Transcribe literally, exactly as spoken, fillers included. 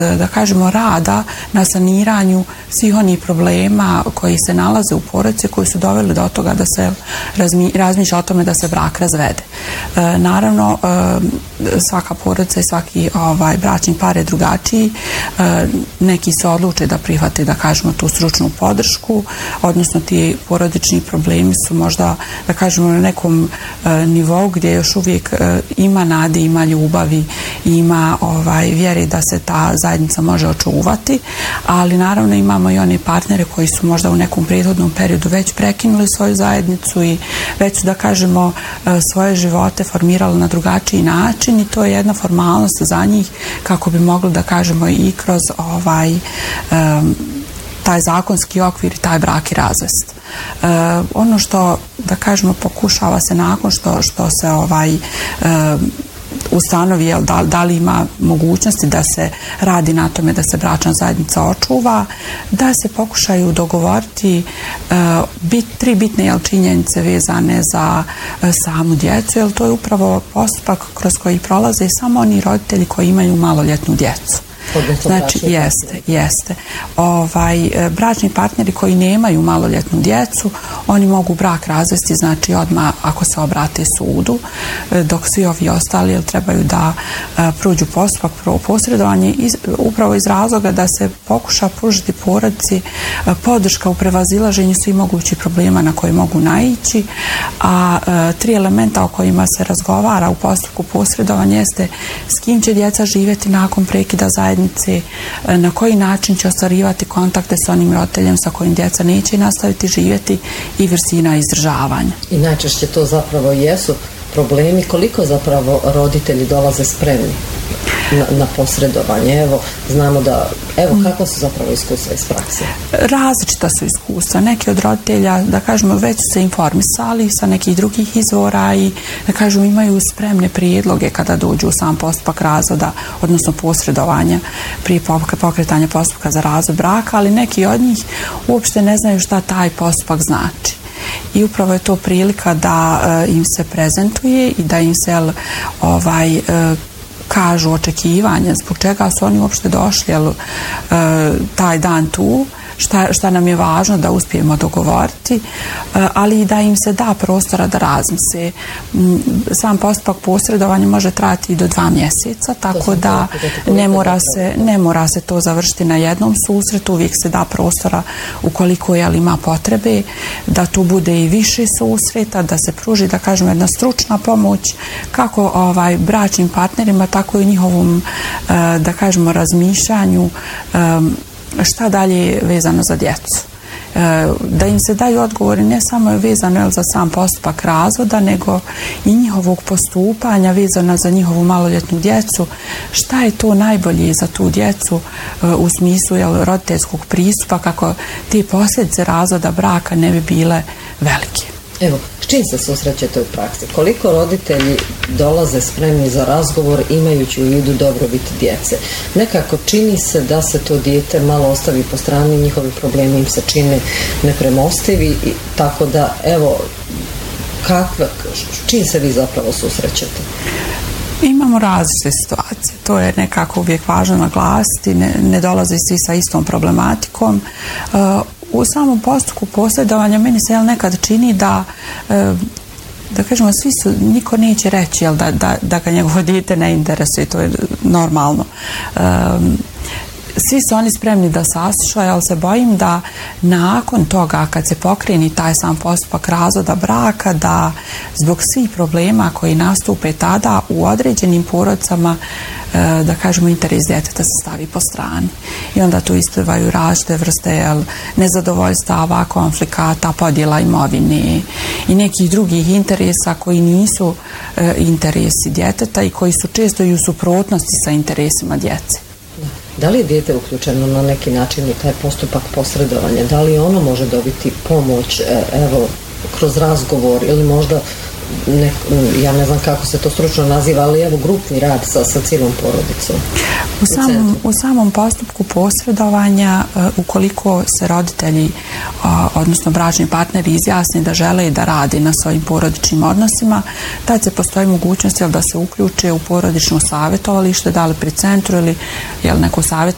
da kažemo, rada na saniranju svih onih problema koji se nalaze u porodici, koji su doveli do toga da se razmi, razmišlja o tome da se brak razvede. E, naravno, e, svaka porodica i svaki ovaj, bračni par je drugačiji. E, neki se odluče da prihvate, da kažemo, tu stručnu podršku, odnosno ti porodični problemi su možda, da kažemo, na nekom e, nivou gdje još uvijek e, ima nade, ima ljubavi, ima ovaj, vjeri da se ta zajednica može očuvati, ali naravno imamo i one partnere koji su možda u nekom prethodnom periodu već prekinuli svoju zajednicu i već su, da kažemo, svoje živote formirali na drugačiji način i to je jedna formalnost za njih kako bi mogli, da kažemo, i kroz ovaj um, taj zakonski okvir i taj brak i razvest. Uh, ono što, da kažemo, pokušava se nakon što, što se ovaj um, ustanovi jel, da, da li ima mogućnosti da se radi na tome da se bračna zajednica očuva, da se pokušaju dogovoriti uh, bit, tri bitne jel, činjenice vezane za uh, samu djecu, jer to je upravo postupak kroz koji prolaze samo oni roditelji koji imaju maloljetnu djecu. Znači, jeste, jeste. Ovaj, bračni partneri koji nemaju maloljetnu djecu, oni mogu brak razvesti, znači odmah ako se obrate sudu, dok svi ovi ostali jel, trebaju da a, prođu postupak posredovanje iz, upravo iz razloga da se pokuša pružiti porodici a, podrška u prevazilaženju svih mogućih problema na koje mogu naići, a, a tri elementa o kojima se razgovara u postupku posredovanja jeste s kim će djeca živjeti nakon prekida zajednice, na koji način će ostvarivati kontakte s onim roditeljem sa kojim djeca neće nastaviti živjeti i visina izdržavanja. I najčešće to zapravo jesu problemi, koliko zapravo roditelji dolaze spremni na, na posredovanje. Evo, znamo da, evo kako su zapravo iskustva iz prakse? Različita su iskustva. Neki od roditelja, da kažemo, već su se informisali sa nekih drugih izvora i, da kažemo, imaju spremne prijedloge kada dođu u sam postupak razvoda, odnosno posredovanja prije pokretanja postupka za razvod braka, ali neki od njih uopšte ne znaju šta taj postupak znači. I upravo je to prilika da uh, im se prezentuje i da im se ovaj, uh, kažu očekivanja zbog čega su oni uopšte došli jel, uh, taj dan tu, šta, šta nam je važno da uspijemo dogovoriti, uh, ali i da im se da prostora da razmisle. Um, sam postupak posredovanja može trajati i do dva mjeseca, tako da ne mora, se, ne mora se to završiti na jednom susretu, uvijek se da prostora ukoliko jel, ima potrebe da tu bude i više susreta, da se pruži, da kažemo, jedna stručna pomoć kako ovaj, bračnim partnerima, tako i njihovom, uh, da kažemo, razmišljanju um, šta dalje vezano za djecu. E, da im se daju odgovori ne samo vezano jel, za sam postupak razvoda, nego i njihovog postupanja vezano za njihovu maloljetnu djecu, šta je to najbolje za tu djecu e, u smislu jel, roditeljskog pristupa kako te posljedice razvoda braka ne bi bile velike. Evo, s čim se susrećete u praksi? Koliko roditelji dolaze spremni za razgovor imajući u vidu dobrobit djece? Nekako čini se da se to dijete malo ostavi po strani, njihovi problemi im se čine nepremostivi, i tako da, evo, kakve, s čim se vi zapravo susrećete? Imamo različite situacije. To je nekako uvijek važno naglasiti. Ne, ne dolaze svi sa istom problematikom. Uh, u samom postupku posredovanja meni se jel, nekad čini da uh, da kažemo, svi su, niko neće reći jel, da, da, da ga njegovo dijete ne interesuje, to je normalno. Um, Svi su oni spremni da saslušaju, ali se bojim da nakon toga kad se pokreni taj sam postupak razvoda braka, da zbog svih problema koji nastupe tada u određenim porodicama, da kažemo, interes djeteta se stavi po strani. I onda tu isplivaju različite vrste jel, nezadovoljstava, konflikata, podjela imovine i nekih drugih interesa koji nisu e, interesi djeteta i koji su često i u suprotnosti sa interesima djece. Da li je dijete uključeno na neki način u taj postupak posredovanja? Da li ono može dobiti pomoć, evo, kroz razgovor ili možda, ne, ja ne znam kako se to stručno naziva, ali evo grupni rad sa, sa cijelom porodicom? U samom, u samom postupku posredovanja, uh, ukoliko se roditelji, uh, odnosno bračni partneri izjasni da žele da radi na svojim porodičnim odnosima, tad se postoji mogućnost jel, da se uključe u porodično savjetovalište, da li pri centru ili jel, neko savjetovalište